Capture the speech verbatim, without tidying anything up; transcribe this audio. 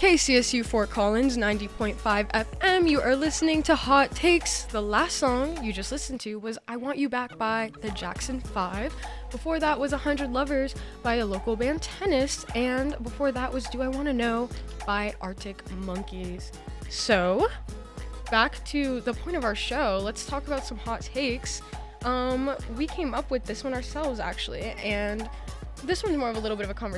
K C S U Fort Collins, ninety point five F M. You are listening to Hot Takes. The last song you just listened to was I Want You Back by the Jackson five. Before that was one hundred Lovers by the local band Tennis. And before that was Do I Want to Know by Arctic Monkeys. So, back to the point of our show. Let's talk about some hot takes. Um, we came up with this one ourselves, actually. And this one's more of a little bit of a conversation.